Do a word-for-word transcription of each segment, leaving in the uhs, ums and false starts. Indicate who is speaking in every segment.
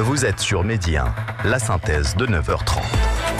Speaker 1: Vous êtes sur Midi un, la synthèse de neuf heures trente.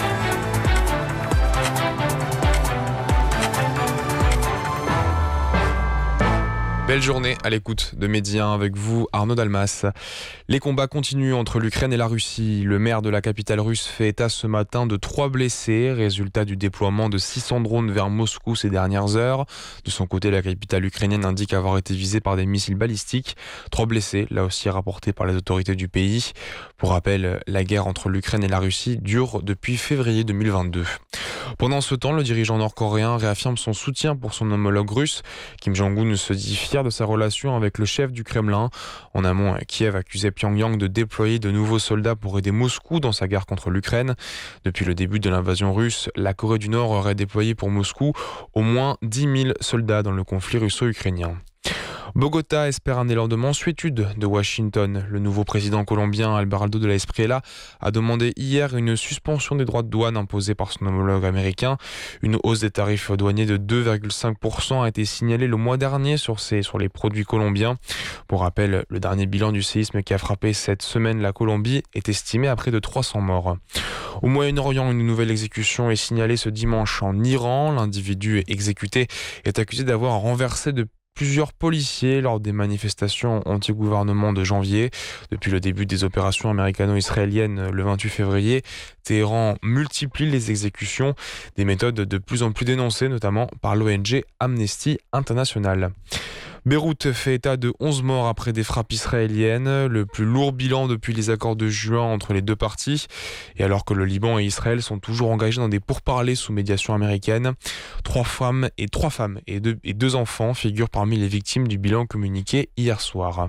Speaker 2: Belle journée à l'écoute de Midi un avec vous, Arnaud Dalmas. Les combats continuent entre l'Ukraine et la Russie. Le maire de la capitale russe fait état ce matin de trois blessés, résultat du déploiement de six cents drones vers Moscou ces dernières heures. De son côté, la capitale ukrainienne indique avoir été visée par des missiles balistiques. Trois blessés, là aussi rapportés par les autorités du pays. Pour rappel, la guerre entre l'Ukraine et la Russie dure depuis février deux mille vingt-deux. Pendant ce temps, le dirigeant nord-coréen réaffirme son soutien pour son homologue russe. Kim Jong-un se dit fier de sa relation avec le chef du Kremlin. En amont, Kiev accusait Pyongyang de déployer de nouveaux soldats pour aider Moscou dans sa guerre contre l'Ukraine. Depuis le début de l'invasion russe, la Corée du Nord aurait déployé pour Moscou au moins dix mille soldats dans le conflit russo-ukrainien. Bogota espère un élan de mansuétude de Washington. Le nouveau président colombien Alberto de la Espriella a demandé hier une suspension des droits de douane imposés par son homologue américain. Une hausse des tarifs douaniers de deux virgule cinq pour cent a été signalée le mois dernier sur, ces, sur les produits colombiens. Pour rappel, le dernier bilan du séisme qui a frappé cette semaine la Colombie est estimé à près de trois cents morts. Au Moyen-Orient, une nouvelle exécution est signalée ce dimanche en Iran. L'individu exécuté est accusé d'avoir renversé de plusieurs policiers lors des manifestations anti-gouvernement de janvier. Depuis le début des opérations américano-israéliennes le vingt-huit février, Téhéran multiplie les exécutions, des méthodes de plus en plus dénoncées, notamment par l'O N G Amnesty International. Beyrouth fait état de onze morts après des frappes israéliennes, le plus lourd bilan depuis les accords de juin entre les deux parties. Et alors que le Liban et Israël sont toujours engagés dans des pourparlers sous médiation américaine, trois femmes et trois femmes et deux, et deux enfants figurent parmi les victimes du bilan communiqué hier soir.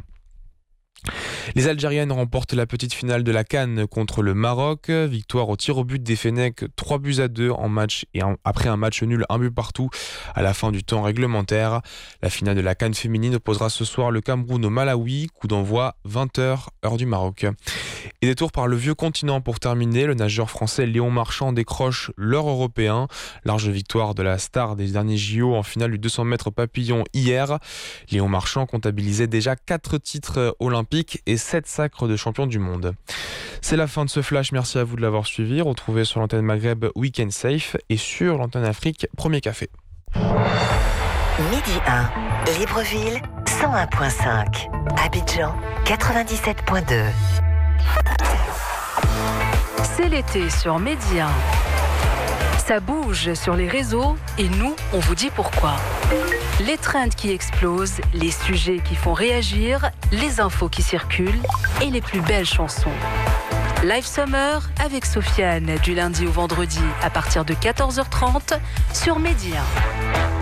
Speaker 2: Les Algériennes remportent la petite finale de la CAN contre le Maroc. Victoire au tir au but des Fennecs, trois buts à deux en match et en, après un match nul, un but partout à la fin du temps réglementaire. La finale de la CAN féminine opposera ce soir le Cameroun au Malawi, coup d'envoi vingt heures, heure du Maroc. Et des tours par le vieux continent pour terminer. Le nageur français Léon Marchand décroche l'or européen. Large victoire de la star des derniers J O en finale du deux cents mètres papillon hier. Léon Marchand comptabilisait déjà quatre titres olympiques et sept sacres de champion du monde. C'est la fin de ce flash, merci à vous de l'avoir suivi. Retrouvez sur l'antenne Maghreb Weekend Safe et sur l'antenne Afrique Premier Café.
Speaker 3: Midi un, Libreville cent un virgule cinq, Abidjan quatre-vingt-dix-sept virgule deux.
Speaker 4: C'est l'été sur Midi un. Ça bouge sur les réseaux et nous, on vous dit pourquoi. Les trends qui explosent, les sujets qui font réagir, les infos qui circulent et les plus belles chansons. Live Summer avec Sofiane du lundi au vendredi à partir de quatorze heures trente sur Midi un.